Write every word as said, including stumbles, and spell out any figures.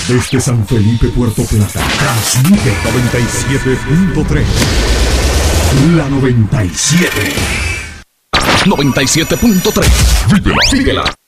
Desde San Felipe, Puerto Plata, transmite noventa y siete punto tres. La noventa y siete. noventa y siete punto tres. Vívela, vívela.